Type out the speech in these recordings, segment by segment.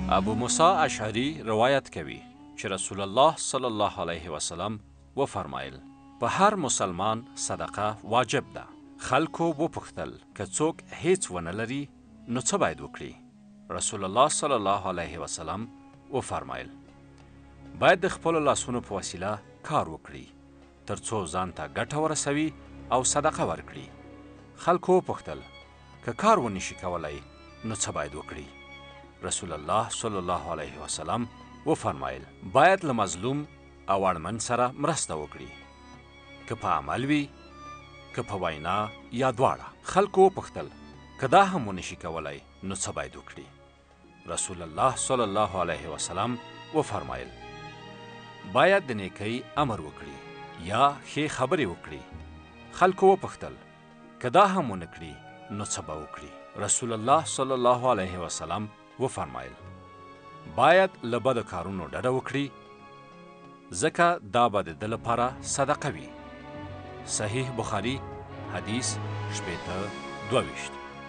ابو موسی اشعری روایت کوي چې رسول الله صلی الله علیه وسلم و فرمایل په هر مسلمان صدقه واجب ده. خلکو وپوښتل که څوک هیڅ ونه لري نو څه باید وکړي؟ رسول الله صلی الله علیه وسلم و فرمایل باید د خپلو لاسونو په وسیله کار وکړي تر څو ځان ته ګټه ورسوي او صدقه ورکړي. خلکو وپوښتل که کار ونشي کولی نو څه باید وکړي؟ رسول الله صلی الله علیه وسلم و فرمایل باید له مظلوم او اړمن سره مرسته وکړي، که په عمل وي که په وینا یا دواړه. خلکو وپوښتل که دا هم ونشي کولی نو څه باید وکړي؟ رسول الله صلی الله علیه وسلم و فرمایل باید د نیکۍ امر وکړي یا ښې خبرې وکړي. خلکو وپوښتل که دا هم ونه کړي نو څه به وکړي؟ رسول الله صلی الله علیه وسلم و فرمایل باید له بدو کارونو ډډه وکړي ځکه دا به د ده لپاره صدقه وي. صحیح بخاری حدیث 22.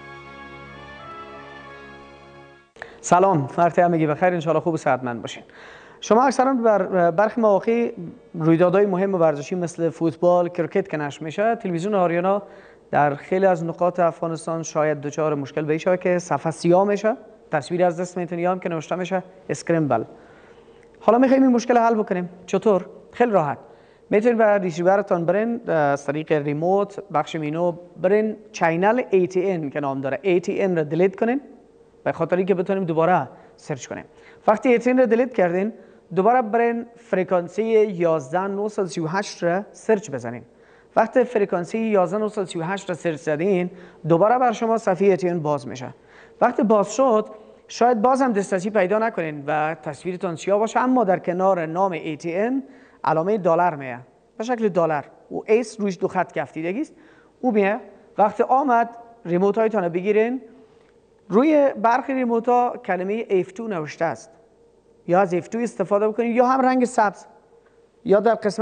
سلام، وقت همگی بخیر، انشاءالله خوب و صحتمند باشین. شما اکثرا بر برخی مواقع رویدادهای مهم ورزشی مثل فوتبال، کرکت که نشر میشه، تلویزیون آریانا در خیلی از نقاط افغانستان شاید دچار مشکل به این شود که صفحه سیاه میشه، تصویری از دست میتونی یا هم که نوشته میشه اسکرمبل. حالا میخوایم این مشکل حل بکنیم. چطور؟ خیلی راحت. میتونید به ریسیورتان برین از طریق ریموت بخش مینو برین چینل ATN که نام داره ATN را دیلیت کنین به خاطر اینکه بتونیم دوباره سرچ کنیم. وقتی ATN را دیلیت کردین دوباره برین فرکانسی 11938 را سرچ بزنین. وقتی فرکانسی 11938 را سرچ زدین دوباره بر شما صفحه ATN باز میشه. وقتی باز شد شاید باز هم دسترسی پیدا نکنین و تصویرتان سیاه باشه، اما در کنار نام ATN علامه دلار میه به شکل دلار و ایس روش دو خط کفتیدگی است او میه. وقتی آمد ریموت هایتان رو بگیرین، روی برخی ریموت ها کلمه F2 نوشته است، یا از F2 استفاده بکنید یا هم رنگ سبز، یا در قسمت